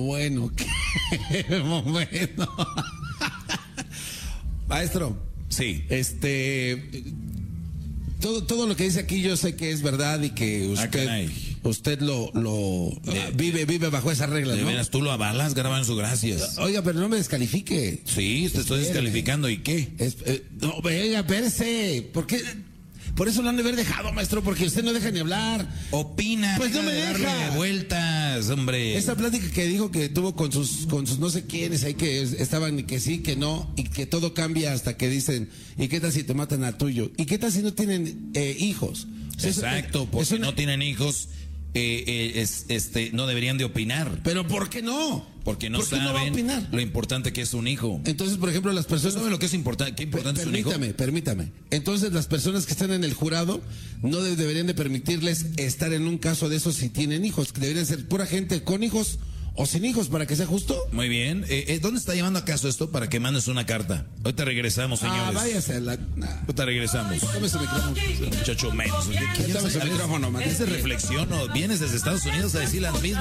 bueno, qué momento. Maestro. Sí. Todo lo que dice aquí yo sé que es verdad y que usted lo vive bajo esas reglas, de ¿no? veras, tú lo avalas, Garbanzo, gracias. Oiga, pero no me descalifique. Sí, te estoy descalificando, ¿y qué? No, venga, espérese. ¿Por qué? Por eso lo han de haber dejado, maestro, porque usted no deja ni hablar. Opina. Pues no me darle deja. Vueltas, hombre. Esa plática que dijo que tuvo con sus no sé quiénes ahí que estaban y que sí, que no, y que todo cambia hasta que dicen, ¿y qué tal si te matan a tuyo? ¿Y qué tal si no tienen hijos? O sea, exacto, porque no tienen hijos, no deberían de opinar. ¿Pero por qué no? Porque no saben no va a opinar? Lo importante que es un hijo. Entonces, por ejemplo, las personas... ¿Saben lo que es importante? ¿Qué importante es un hijo? Permítame. Entonces, las personas que están en el jurado no deberían de permitirles estar en un caso de esos si tienen hijos. Deberían ser pura gente con hijos o sin hijos, para que sea justo. Muy bien. ¿Dónde está llevando a caso esto? Para que mandes una carta. Ahorita regresamos, señores. Váyase a la... Ahorita regresamos. Dame ese micrófono. Muchacho menos. Dame ese micrófono, man. ¿Es de reflexión o vienes desde Estados Unidos a decir las mismas?